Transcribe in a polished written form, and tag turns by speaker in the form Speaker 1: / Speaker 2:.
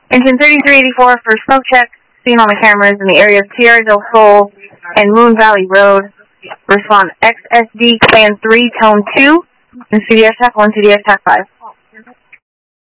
Speaker 1: Engine 3384 for smoke check, seen on the cameras in the area of Tierra del Sol and Moon Valley Road. Respond XSD Command 3, Tone 2, and CDS TAC 1, CDS TAC 5.